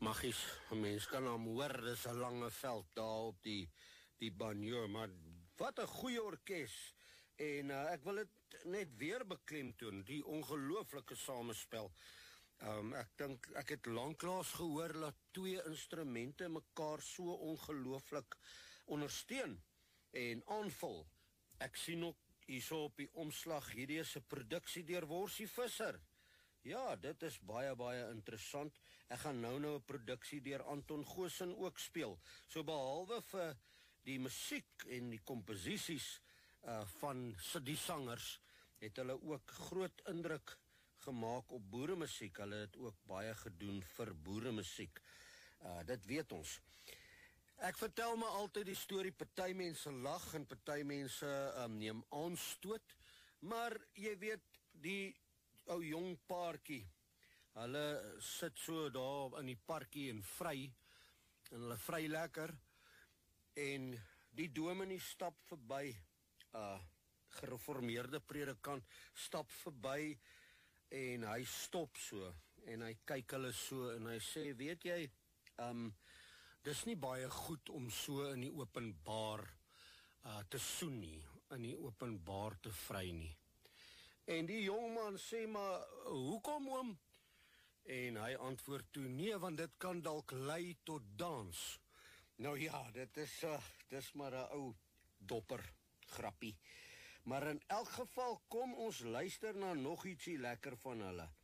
Maggies, 'n mens kan hom hoor, dis 'n lange veld daar op die banjo, maar wat 'n goeie orkes. En ek wil dit net weer beklemtoon, die ongelooflike samespel. Ek dink ek het lanklaas gehoor dat twee instrumente mekaar so ongelooflik ondersteun en aanvul. Ek sien ook hierso op die omslag, hierdie is 'n produksie deur Worsie Visser. Ja, dit is baie, baie interessant. Ek gaan nou 'n produksie deur Anton Goosen ook speel. So behalwe vir die musiek en die komposisies van die sangers, het hulle ook groot indruk gemaak op boeremusiek. Hulle het ook baie gedoen vir boeremusiek. Dit weet ons. Ek vertel my altyd die storie, party mense lag en party mense neem aanstoot, maar jy weet, die ou jong paartjie, hulle sit so daar in die parkie en vry, en hulle vry lekker, en die dominee stap verby, gereformeerde predikant, stap verby, en hy stop so, en hy kyk hulle so, en hy sê, weet jy, dis nie baie goed om so in die openbaar te soen nie, in die openbaar te vry nie. En die jongman sê, maar hoekom oom? En hy antwoord toe, nee, want dit kan dalk lei tot dans. Nou ja, dit is maar 'n ou dopper grappie. Maar in elk geval, kom ons luister na nog ietsie lekker van hulle.